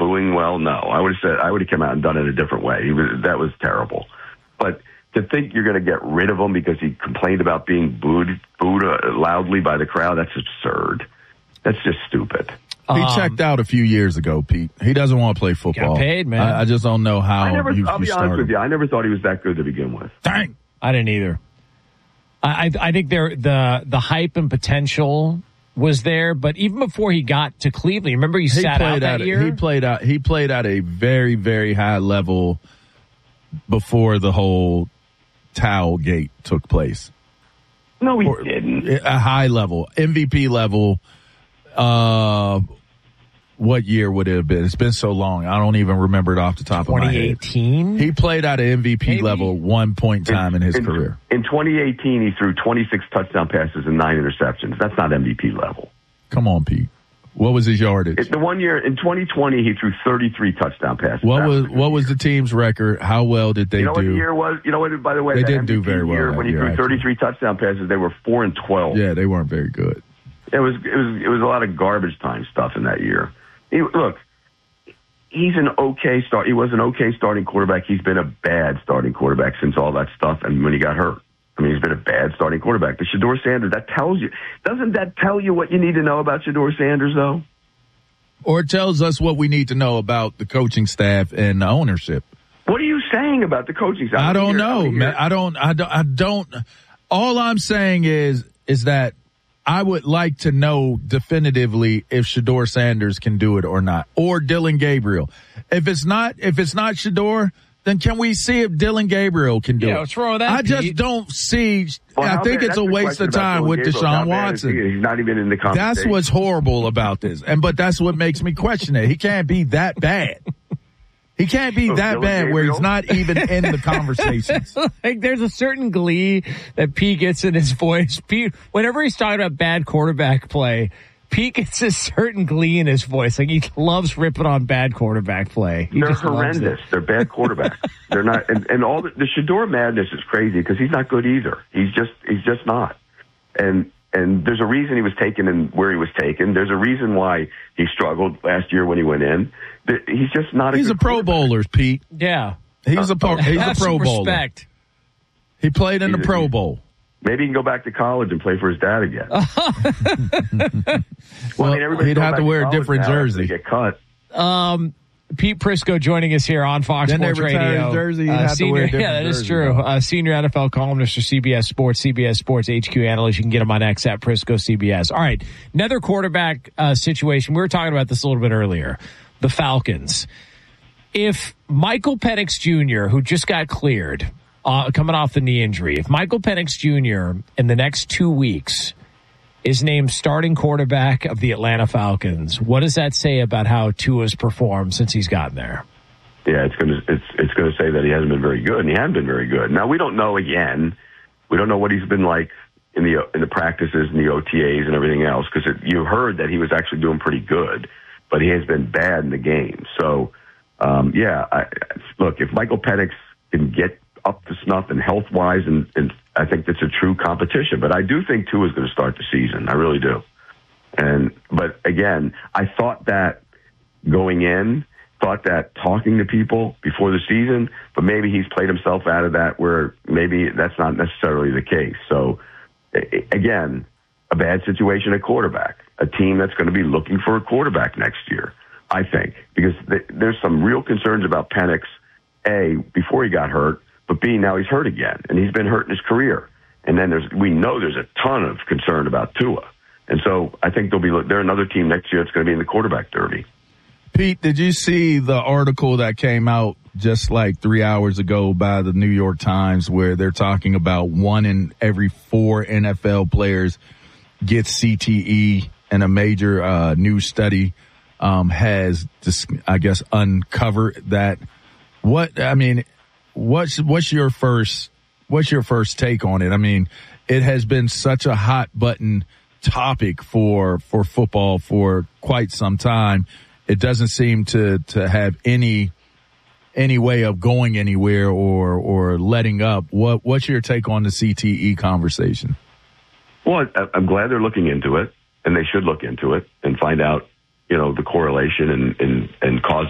doing well? No. I would have come out and done it a different way. That was terrible. But to think you're going to get rid of him because he complained about being booed loudly by the crowd, that's absurd. That's just stupid. He checked out a few years ago, Pete. He doesn't want to play football. Got paid, man. I just don't know how. I'll be honest with you. I never thought he was that good to begin with. Dang. I didn't either. I think the hype and potential was there, but even before he got to Cleveland, remember he sat out that year? He played at a very, very high level before the whole towel gate took place. No, he didn't. A high level, MVP level. What year would it have been? It's been so long. I don't even remember it off the top of my head. 2018? He played at an MVP level one point in time in his career. In 2018, he threw 26 touchdown passes and 9 interceptions. That's not MVP level. Come on, Pete. What was his yardage? The 1 year, in 2020, he threw 33 touchdown passes. What was the team's record? How well did they do? You know what the year was? You know what, by the way, they didn't do very well. When he threw 33 touchdown passes, they were 4-12. Yeah, they weren't very good. It was a lot of garbage time stuff in that year. Look, he's an okay start. He was an okay starting quarterback. He's been a bad starting quarterback since all that stuff and when he got hurt. I mean, he's been a bad starting quarterback. But Shedeur Sanders, doesn't that tell you what you need to know about Shedeur Sanders, though? Or it tells us what we need to know about the coaching staff and the ownership. What are you saying about the coaching staff? I don't know, man. I don't. All I'm saying is that I would like to know definitively if Shedeur Sanders can do it or not, or Dillon Gabriel. If it's not Shedeur, then can we see if Dillon Gabriel can do it? Yeah, what's wrong with that, I Pete? just don't see. I think it's a waste of time with Deshaun Watson. He's not even in the conversation. That's what's horrible about this, but that's what makes me question it. He can't be that bad. He can't be that bad where he's not even in the conversations. Like there's a certain glee that Pete gets in his voice. Pete, whenever he's talking about bad quarterback play, Pete gets a certain glee in his voice. Like he loves ripping on bad quarterback play. They're horrendous. They're bad quarterbacks. They're not, and all the Shedeur madness is crazy because he's not good either. He's just not. And there's a reason he was taken and where he was taken. There's a reason why he struggled last year when he went in. He's just not. He's a Pro Bowler, Pete. Yeah, he's a Pro Bowler. Respect. He played in the Pro Bowl. Maybe he can go back to college and play for his dad again. Well, he'd have to wear a different jersey. Get cut. Pete Prisco joining us here on Fox Sports Radio. His jersey, have to wear a different that is jersey, true. Senior NFL columnist for CBS Sports HQ analyst. You can get him on X at Prisco CBS. All right, another quarterback situation. We were talking about this a little bit earlier. The Falcons. If Michael Penix Jr., who just got cleared, coming off the knee injury, if Michael Penix Jr. in the next 2 weeks is named starting quarterback of the Atlanta Falcons, what does that say about how Tua's performed since he's gotten there? Yeah, it's going to say that he hasn't been very good, and he hasn't been very good. Now we don't know. Again, we don't know what he's been like in the practices and the OTAs and everything else because you heard that he was actually doing pretty good, but he has been bad in the game. So, look, if Michael Penix can get up to snuff and health-wise, and I think that's a true competition. But I do think Tua is going to start the season. I really do. But again, I thought that going in, thought that talking to people before the season, but maybe he's played himself out of that where maybe that's not necessarily the case. So, again, a bad situation at quarterback, a team that's going to be looking for a quarterback next year, I think, because there's some real concerns about Penix, A, before he got hurt, but B, now he's hurt again, and he's been hurt in his career. And then we know there's a ton of concern about Tua. And so I think they're another team next year that's going to be in the quarterback derby. Pete, did you see the article that came out just like 3 hours ago by the New York Times where they're talking about 1 in every 4 NFL players gets CTE, and a major new study has, I guess, uncovered that? What's your first take on it? I mean, it has been such a hot button topic for football for quite some time. It doesn't seem to have any way of going anywhere or letting up. What's your take on the CTE conversation? Well, I'm glad they're looking into it, and they should look into it and find out, the correlation and cause